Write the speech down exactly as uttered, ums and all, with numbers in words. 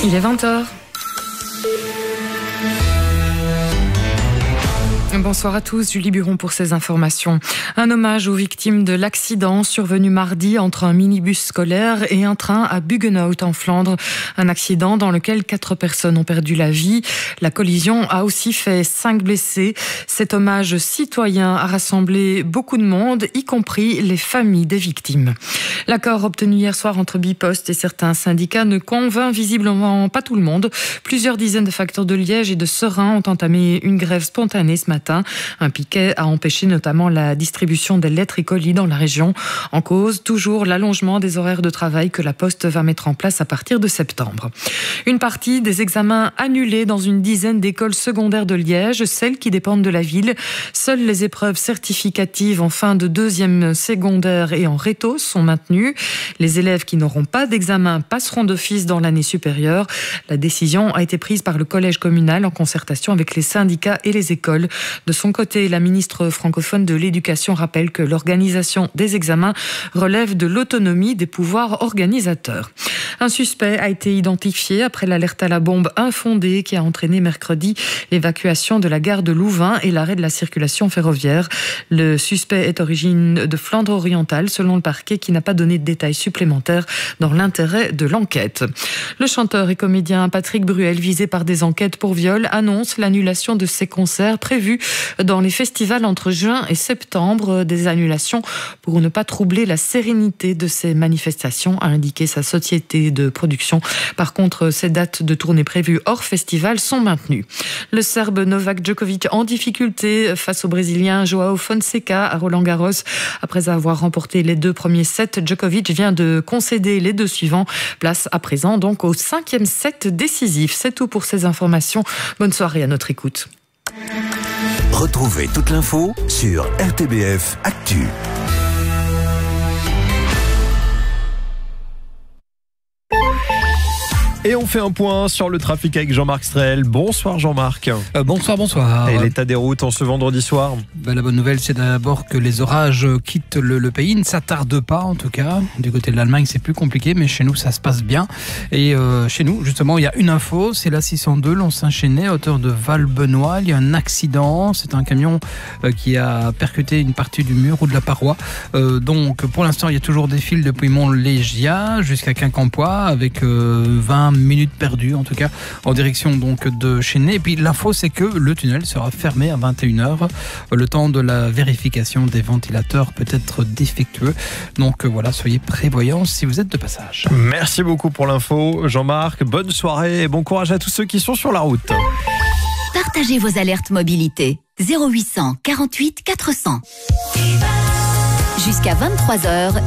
Il est vingt heures. Bonsoir à tous, Julie Buron pour ces informations. Un hommage aux victimes de l'accident survenu mardi entre un minibus scolaire et un train à Buggenhout en Flandre. Un accident dans lequel quatre personnes ont perdu la vie. La collision a aussi fait cinq blessés. Cet hommage citoyen a rassemblé beaucoup de monde, y compris les familles des victimes. L'accord obtenu hier soir entre Bipost et certains syndicats ne convainc visiblement pas tout le monde. Plusieurs dizaines de facteurs de Liège et de Serein ont entamé une grève spontanée ce matin. Un piquet a empêché notamment la distribution des lettres et colis dans la région. En cause, toujours l'allongement des horaires de travail que la Poste va mettre en place à partir de septembre. Une partie des examens annulés dans une dizaine d'écoles secondaires de Liège, celles qui dépendent de la ville. Seules les épreuves certificatives en fin de deuxième secondaire et en réto sont maintenues. Les élèves qui n'auront pas d'examen passeront d'office dans l'année supérieure. La décision a été prise par le collège communal en concertation avec les syndicats et les écoles. De son côté, la ministre francophone de l'Éducation rappelle que l'organisation des examens relève de l'autonomie des pouvoirs organisateurs. Un suspect a été identifié après l'alerte à la bombe infondée qui a entraîné mercredi l'évacuation de la gare de Louvain et l'arrêt de la circulation ferroviaire. Le suspect est originaire de Flandre orientale, selon le parquet, qui n'a pas donné de détails supplémentaires dans l'intérêt de l'enquête. Le chanteur et comédien Patrick Bruel, visé par des enquêtes pour viol, annonce l'annulation de ses concerts prévus dans les festivals entre juin et septembre. Des annulations pour ne pas troubler la sérénité de ces manifestations, a indiqué sa société de production. Par contre, ces dates de tournée prévues hors festival sont maintenues. Le Serbe Novak Djokovic en difficulté face au Brésilien João Fonseca à Roland-Garros. Après avoir remporté les deux premiers sets, Djokovic vient de concéder les deux suivants. Place à présent donc au cinquième set décisif. C'est tout pour ces informations. Bonne soirée à notre écoute. Retrouvez toute l'info sur R T B F Actu. Et on fait un point sur le trafic avec Jean-Marc Strel. Bonsoir Jean-Marc. Euh, bonsoir, bonsoir. Et l'état des routes en ce vendredi soir? Ben, la bonne nouvelle, c'est d'abord que les orages quittent le, le pays. Ils ne s'attardent pas, en tout cas. Du côté de l'Allemagne, c'est plus compliqué, mais chez nous, ça se passe bien. Et euh, chez nous, justement, il y a une info. C'est la six cent deux, Lons-Saint-Chénet, à hauteur de Val-Benoît. Il y a un accident. C'est un camion euh, qui a percuté une partie du mur ou de la paroi. Euh, donc, pour l'instant, il y a toujours des files depuis Montlégia jusqu'à Quincampoix, avec euh, vingt minutes perdues, en tout cas, en direction donc de Chénet. Et puis l'info, c'est que le tunnel sera fermé à vingt et une heures. Le temps de la vérification des ventilateurs peut être défectueux. Donc voilà, soyez prévoyants si vous êtes de passage. Merci beaucoup pour l'info, Jean-Marc. Bonne soirée et bon courage à tous ceux qui sont sur la route. Partagez vos alertes mobilité. zéro huit cent quarante-huit quatre cents. Jusqu'à vingt-trois heures.